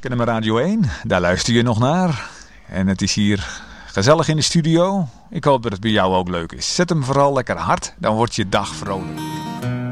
KNMR Radio 1, daar luister je nog naar. En het is hier gezellig in de studio. Ik hoop dat het bij jou ook leuk is. Zet hem vooral lekker hard, dan wordt je dag vrolijk.